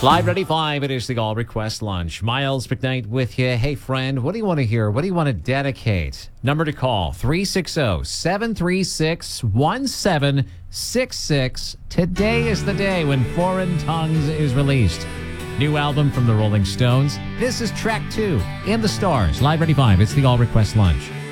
Live 95, it is the All Request Lunch. Miles McKnight with you. Hey, friend, what do you want to hear? What do you want to dedicate? Number to call, 360-736-1766. Today is the day when Foreign Tongues is released. New album from the Rolling Stones. This is track 2, In the Stars. Live 95, it's the All Request Lunch.